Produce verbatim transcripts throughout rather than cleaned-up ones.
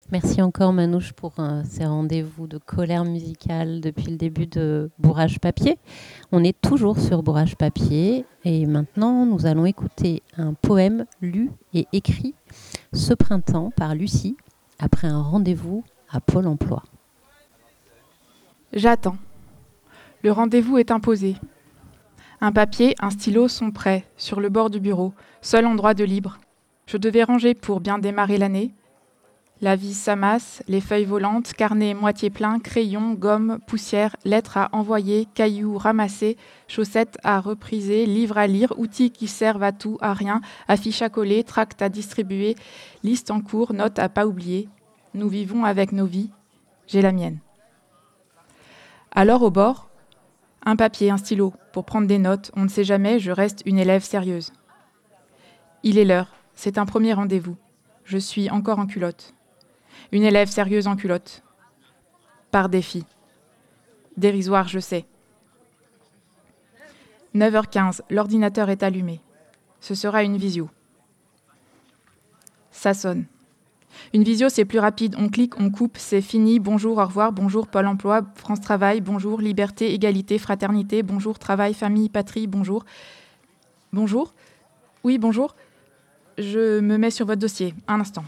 Merci encore Manouche pour euh, ces rendez-vous de colère musicale depuis le début de Bourrage Papier. On est toujours sur Bourrage Papier et maintenant nous allons écouter un poème lu et écrit ce printemps par Lucie après un rendez-vous à Pôle emploi. J'attends. Le rendez-vous est imposé. Un papier, un stylo sont prêts sur le bord du bureau, seul endroit de libre. Je devais ranger pour bien démarrer l'année. La vie s'amasse, les feuilles volantes, carnet moitié plein, crayons, gomme, poussière, lettres à envoyer, cailloux ramassés, chaussettes à repriser, livres à lire, outils qui servent à tout, à rien, affiches à coller, tracts à distribuer, listes en cours, notes à pas oublier. Nous vivons avec nos vies, j'ai la mienne. Alors au bord, un papier, un stylo, pour prendre des notes, on ne sait jamais, je reste une élève sérieuse. Il est l'heure, c'est un premier rendez-vous. Je suis encore en culotte. Une élève sérieuse en culotte. Par défi. Dérisoire, je sais. neuf heures quinze, l'ordinateur est allumé. Ce sera une visio. Ça sonne. Une visio, c'est plus rapide. On clique, on coupe, c'est fini. Bonjour, au revoir, bonjour, Pôle emploi, France Travail, bonjour, liberté, égalité, fraternité, bonjour, travail, famille, patrie, bonjour. Bonjour. Oui, bonjour. Je me mets sur votre dossier. Un instant.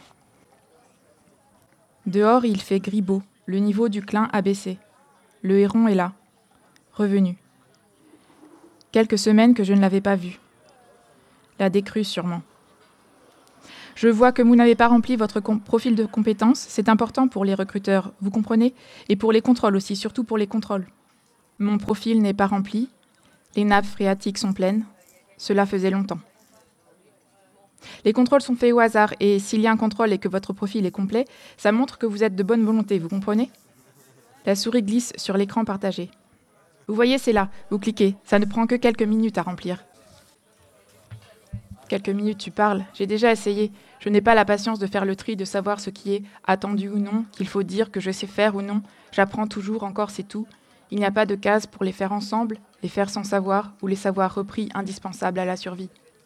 Dehors, il fait gris beau. Le niveau du clin a baissé. Le héron est là. Revenu. Quelques semaines que je ne l'avais pas vu. La décrue, sûrement. Je vois que vous n'avez pas rempli votre com- profil de compétences. C'est important pour les recruteurs, vous comprenez ? Et pour les contrôles aussi, surtout pour les contrôles. Mon profil n'est pas rempli. Les nappes phréatiques sont pleines. Cela faisait longtemps. Les contrôles sont faits au hasard et s'il y a un contrôle et que votre profil est complet, ça montre que vous êtes de bonne volonté, vous comprenez ? La souris glisse sur l'écran partagé. Vous voyez, c'est là, vous cliquez, ça ne prend que quelques minutes à remplir. Quelques minutes, tu parles, j'ai déjà essayé. Je n'ai pas la patience de faire le tri, de savoir ce qui est attendu ou non, qu'il faut dire, que je sais faire ou non. J'apprends toujours, encore c'est tout. Il n'y a pas de case pour les faire ensemble, les faire sans savoir ou les savoirs repris indispensables à la survie.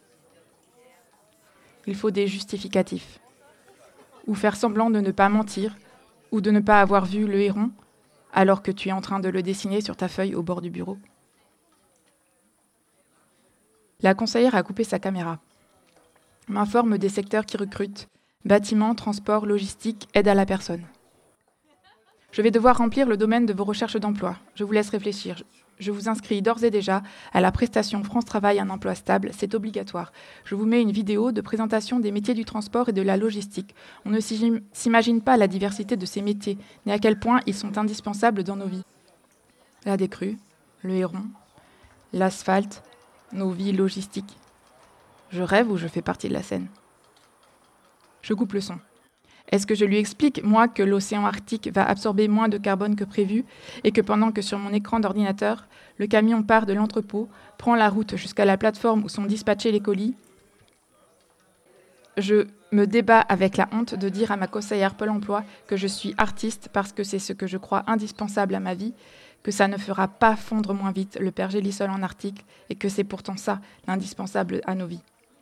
Il faut des justificatifs. Ou faire semblant de ne pas mentir, ou de ne pas avoir vu le héron, alors que tu es en train de le dessiner sur ta feuille au bord du bureau. La conseillère a coupé sa caméra. M'informe des secteurs qui recrutent. Bâtiment, transport, logistique, aide à la personne. Je vais devoir remplir le domaine de vos recherches d'emploi. Je vous laisse réfléchir. Je vous inscris d'ores et déjà à la prestation France Travail un emploi stable, c'est obligatoire. Je vous mets une vidéo de présentation des métiers du transport et de la logistique. On ne s'imagine pas la diversité de ces métiers, ni à quel point ils sont indispensables dans nos vies. La décrue, le héron, l'asphalte, nos vies logistiques. Je rêve ou je fais partie de la scène ? Je coupe le son. Est-ce que je lui explique, moi, que l'océan Arctique va absorber moins de carbone que prévu et que pendant que sur mon écran d'ordinateur, le camion part de l'entrepôt, prend la route jusqu'à la plateforme où sont dispatchés les colis ? Je me débat avec la honte de dire à ma conseillère Pôle emploi que je suis artiste parce que c'est ce que je crois indispensable à ma vie, que ça ne fera pas fondre moins vite le pergélisol en Arctique et que c'est pourtant ça l'indispensable à nos vies.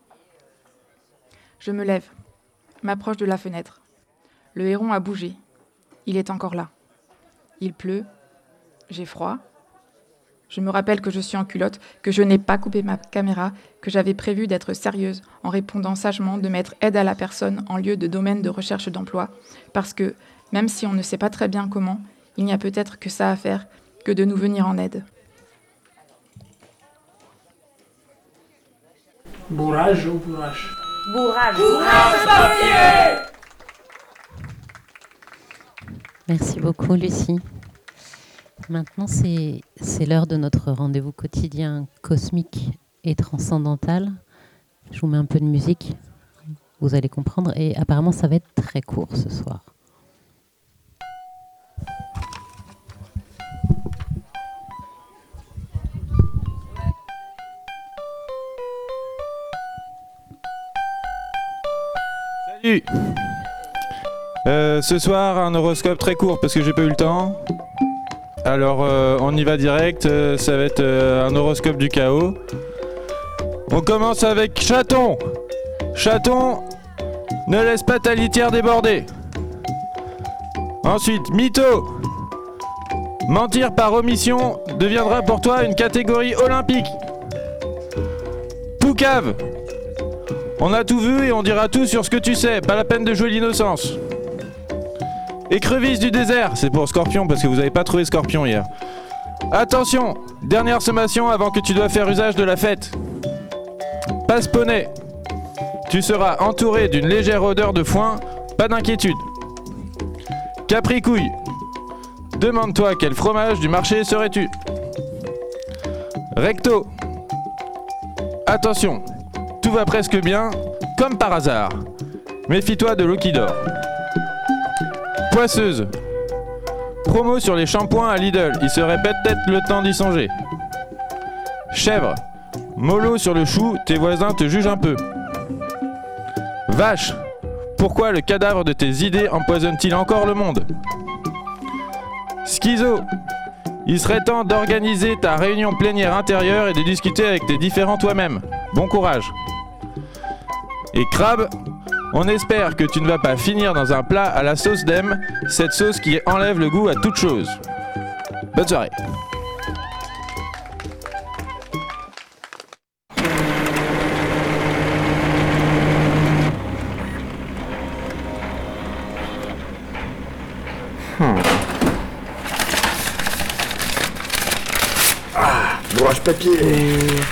Je me lève, m'approche de la fenêtre. Le héron a bougé. Il est encore là. Il pleut. J'ai froid. Je me rappelle que je suis en culotte, que je n'ai pas coupé ma caméra, que j'avais prévu d'être sérieuse en répondant sagement, de mettre aide à la personne en lieu de domaine de recherche d'emploi, parce que, même si on ne sait pas très bien comment, il n'y a peut-être que ça à faire, que de nous venir en aide. Bourrage ou bourrage ? Bourrage. Bourrage papier. Merci beaucoup Lucie. Maintenant c'est, c'est l'heure de notre rendez-vous quotidien cosmique et transcendantal. Je vous mets un peu de musique, vous allez comprendre, et apparemment ça va être très court ce soir. Salut. Euh, ce soir, un horoscope très court parce que j'ai pas eu le temps. Alors, euh, on y va direct. Euh, ça va être euh, un horoscope du chaos. On commence avec Chaton. Chaton, ne laisse pas ta litière déborder. Ensuite, mytho. Mentir par omission deviendra pour toi une catégorie olympique. Poucave. On a tout vu et on dira tout sur ce que tu sais, pas la peine de jouer l'innocence. Écrevisse du désert, c'est pour Scorpion parce que vous avez pas trouvé Scorpion hier. Attention, dernière sommation avant que tu dois faire usage de la fête. Passe-poney. Tu seras entouré d'une légère odeur de foin, pas d'inquiétude. Capricouille. Demande-toi quel fromage du marché serais-tu. Recto. Attention, tout va presque bien, comme par hasard. Méfie-toi de l'eau qui dort. Poisseuse. Promo sur les shampoings à Lidl, il serait peut-être le temps d'y songer. Chèvre. Mollo sur le chou, tes voisins te jugent un peu. Vache. Pourquoi le cadavre de tes idées empoisonne-t-il encore le monde? Schizo. Il serait temps d'organiser ta réunion plénière intérieure et de discuter avec tes différents toi-même. Bon courage. Et crabe. On espère que tu ne vas pas finir dans un plat à la sauce d'Em, cette sauce qui enlève le goût à toute chose. Bonne soirée. Hmm. Ah, bourrage papier.